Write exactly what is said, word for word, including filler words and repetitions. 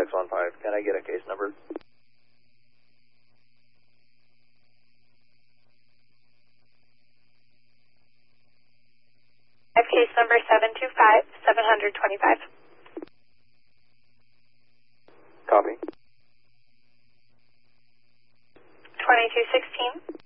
six one five. Can I get a case number? I have case number seven two five, seven two five. Copy. twenty-two sixteen.